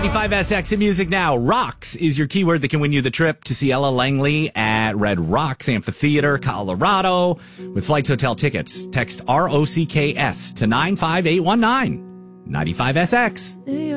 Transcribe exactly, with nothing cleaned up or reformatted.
ninety-five S X in music now. Rocks is your keyword that can win you the trip to see Ella Langley at Red Rocks Amphitheater, Colorado, with flights, hotel tickets. Text R O C K S to nine five eight one nine. ninety-five S X.